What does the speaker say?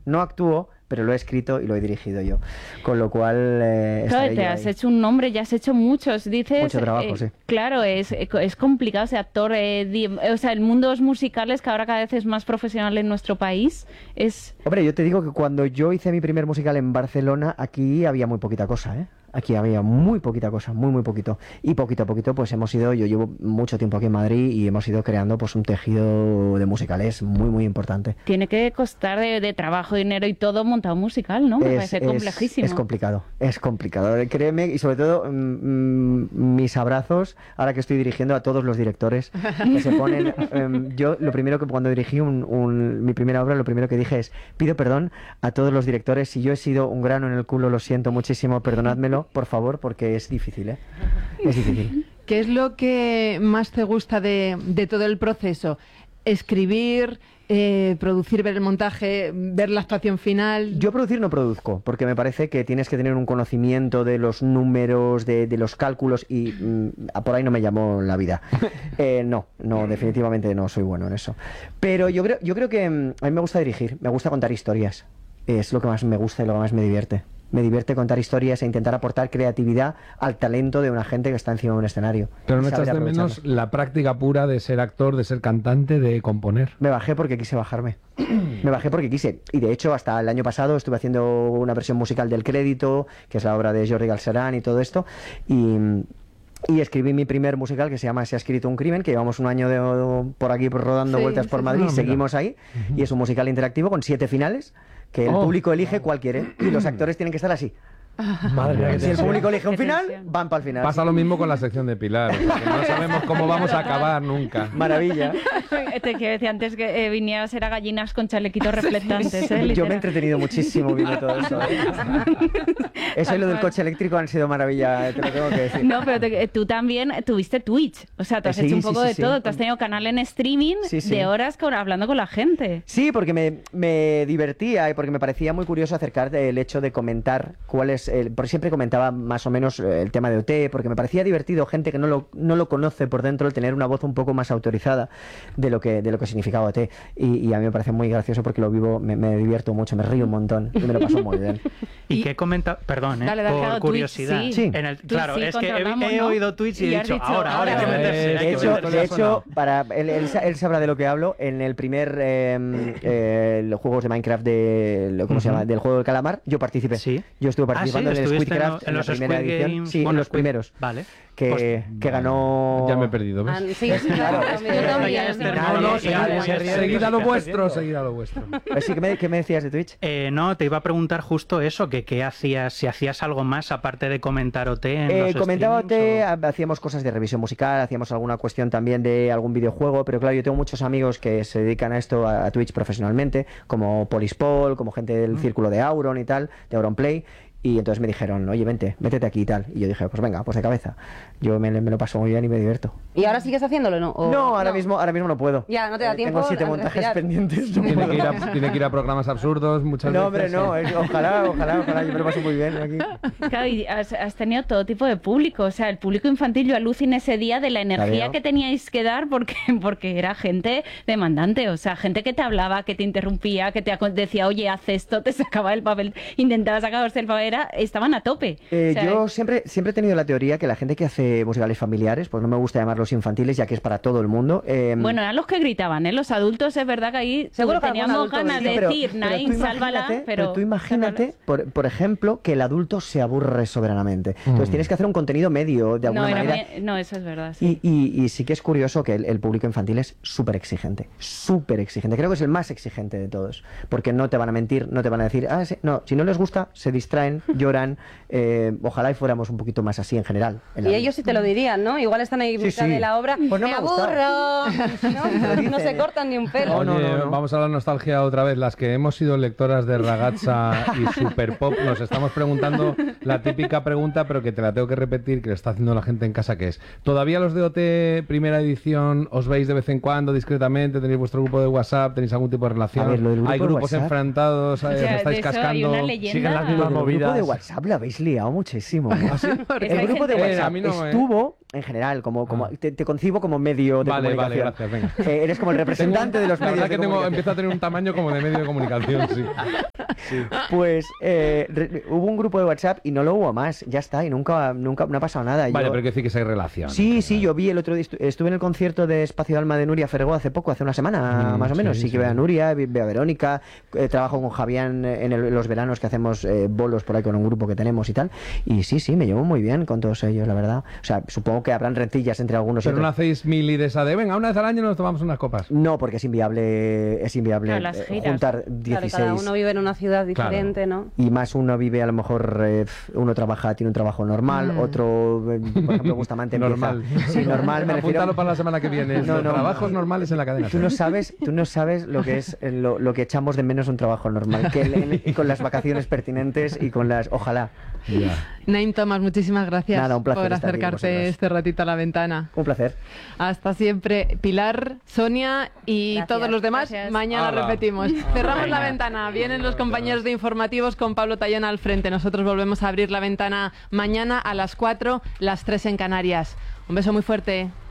No actúo, pero lo he escrito y lo he dirigido yo. Con lo cual... claro, te has hecho un nombre, ya has hecho muchos, dices... Mucho trabajo, sí. Claro, es complicado ser actor. O sea, el mundo de los musicales, que ahora cada vez es más profesional en nuestro país, es... Hombre, yo te digo que cuando yo hice mi primer musical en Barcelona, aquí había muy poquita cosa, ¿eh? Aquí había muy poquita cosa, muy poquito. Y poquito a poquito, pues hemos ido, yo llevo mucho tiempo aquí en Madrid y hemos ido creando pues un tejido de musicales muy importante. Tiene que costar de trabajo, dinero y todo montado musical, ¿no? Me parece complejísimo. Es complicado, créeme, y sobre todo mis abrazos, ahora que estoy dirigiendo a todos los directores que se ponen... yo lo primero que cuando dirigí mi primera obra, lo primero que dije es, pido perdón a todos los directores, si yo he sido un grano en el culo, lo siento muchísimo, perdonádmelo, por favor, porque es difícil, ¿eh? Es difícil. ¿Qué es lo que más te gusta de todo el proceso? Escribir, producir, ver el montaje, ver la actuación final. Yo producir no produzco, porque me parece que tienes que tener un conocimiento de los números, de los cálculos, y por ahí no me llamó la vida. No, definitivamente no soy bueno en eso. Pero yo creo que a mí me gusta dirigir, me gusta contar historias. Es lo que más me gusta y lo que más me divierte. Me divierte contar historias e intentar aportar creatividad al talento de una gente que está encima de un escenario. Pero no echas de menos la práctica pura de ser actor, de ser cantante, de componer. Me bajé porque quise bajarme. Me bajé porque quise. Y de hecho, hasta el año pasado estuve haciendo una versión musical del Crédito, que es la obra de Jordi Galcerán y todo esto. Y escribí mi primer musical que se llama Se ha escrito un crimen, que llevamos un año por aquí rodando vueltas por Madrid, seguimos ahí. Y es un musical interactivo con 7 finales, que el público elige cuál quiere, y los actores tienen que estar así. Madre mía, si el público elige un final, van para el final. Pasa lo mismo con la sección de Pilar, que no sabemos cómo vamos a acabar nunca. Maravilla. Te quiero decir antes que vinieras era gallinas con chalequitos reflectantes. Yo me he entretenido muchísimo viendo todo eso. Eso y lo del coche eléctrico han sido maravilla, te lo tengo que decir. No, pero tú también tuviste Twitch. O sea, tú has hecho un poco de todo. Tú has tenido canal en streaming de horas hablando con la gente. Sí, porque me divertía y porque me parecía muy curioso acercar el hecho de comentar cuál es... Por siempre comentaba más o menos el tema de OT, porque me parecía divertido, gente que no lo conoce por dentro, el tener una voz un poco más autorizada de lo que significaba OT. Y a mí me parece muy gracioso porque lo vivo, me divierto mucho, me río un montón y me lo paso muy bien. ¿Y qué comenta? Perdón, dale, por curiosidad. Sí. Claro, es que he oído Twitch y he dicho, ahora hay que meterse. De hecho, él sabrá de lo que hablo. En el primer los juegos de Minecraft ¿cómo se llama? Del juego del calamar, yo participé. Sí. Yo estuve participando en el Squidcraft en la los primera Squid edición. Games, Sí, en los primeros. Vale. Que ganó... Ya me he perdido, ¿ves? Sí, claro, yo también. Seguid a lo vuestro, seguid a lo vuestro. Sí, ¿qué me decías de Twitch? No, te iba a preguntar justo eso, que qué hacías, si hacías algo más aparte de comentar OT en los comentaba OT, streamings, hacíamos cosas de revisión musical, hacíamos alguna cuestión también de algún videojuego, pero claro, yo tengo muchos amigos que se dedican a esto, a Twitch profesionalmente, como Polispol, como gente del círculo de Auron y tal, de Auronplay. Y entonces me dijeron, oye, métete aquí y tal. Y yo dije, pues venga, pues de cabeza. Yo me lo paso muy bien y me divierto. ¿Y ahora sigues haciéndolo, no? No, ahora mismo no puedo. Ya, no te da tiempo. Tengo 7 montajes pendientes. No tiene que ir a programas absurdos muchas veces. No, hombre, no. Ojalá, yo me lo paso muy bien aquí. Claro, y has tenido todo tipo de público. O sea, el público infantil, yo aluciné ese día de la energía que teníais que dar porque era gente demandante. O sea, gente que te hablaba, que te interrumpía, que te decía, oye, haz esto, te sacaba el papel, intentaba sacarse el papel. Estaban a tope. O sea, yo siempre he tenido la teoría que la gente que hace musicales familiares, pues no me gusta llamarlos infantiles, ya que es para todo el mundo. Bueno, eran los que gritaban, ¿eh? Los adultos, es verdad que ahí seguro que teníamos ganas de decir, Nain, sálvala. Pero tú imagínate, por ejemplo, que el adulto se aburre soberanamente. Entonces tienes que hacer un contenido medio, de alguna manera. No, eso es verdad. Sí. Y sí que es curioso que el público infantil es súper exigente. Súper exigente. Creo que es el más exigente de todos. Porque no te van a mentir, no te van a decir, sí, no, si no les gusta, se distraen, lloran. Ojalá y fuéramos un poquito más así en general. Y ellos sí te lo dirían, ¿no? Igual están ahí mitad de la obra. Pues no me aburro. No se cortan ni un pelo. Oye, vamos a la nostalgia otra vez. Las que hemos sido lectoras de Ragazza y Super Pop, nos estamos preguntando la típica pregunta, pero que te la tengo que repetir, que le está haciendo la gente en casa, que es: ¿todavía los de OT primera edición os veis de vez en cuando discretamente? ¿Tenéis vuestro grupo de WhatsApp? ¿Tenéis algún tipo de relación? ¿Hay grupos enfrentados? ¿Estáis cascando? ¿Siguen las mismas movidas? El grupo de WhatsApp la habéis liado muchísimo. El grupo de WhatsApp en general, te concibo como medio de comunicación. Vale, gracias, venga. Eres como el representante de los La medios verdad de comunicación. empiezo a tener un tamaño como de medio de comunicación, sí. Pues hubo un grupo de WhatsApp y no lo hubo más, ya está, y nunca no ha pasado nada. Vale, pero hay que decir que sí hay relación. Sí, yo vi el otro día, estuve en el concierto de Espacio de Alma de Nuria Fergó hace una semana más o menos. Sí que veo a Nuria, veo a Verónica, trabajo con Javián en los veranos que hacemos bolos por ahí con un grupo que tenemos y tal. Y sí, me llevo muy bien con todos ellos, la verdad. O sea, supongo que habrán rencillas entre algunos y Pero otros. no hacéis mili de esa de, venga, una vez al año nos tomamos unas copas. No, porque es inviable juntar 16. Claro, cada uno vive en una ciudad diferente, ¿no? Y más uno vive, a lo mejor, uno tiene un trabajo normal, otro, por ejemplo, Bustamante empieza... Normal. Sí, normal, me refiero... Apúntalo para la semana que viene. No. Trabajos normales en la cadena. Tú no sabes lo que es lo que echamos de menos un trabajo normal, y con las vacaciones pertinentes y con las... Ojalá. Ya. Naim Thomas, muchísimas gracias Nada, un placer por estar aquí con acercarte vosotras. este ratito a la ventana. Un placer. Hasta siempre. Pilar, Sonia y Gracias, todos los demás. gracias. Mañana Hala. repetimos. Cerramos la ventana. Vienen los compañeros de informativos con Pablo Tallón al frente. Nosotros volvemos a abrir la ventana mañana a las 4, las 3 en Canarias. Un beso muy fuerte.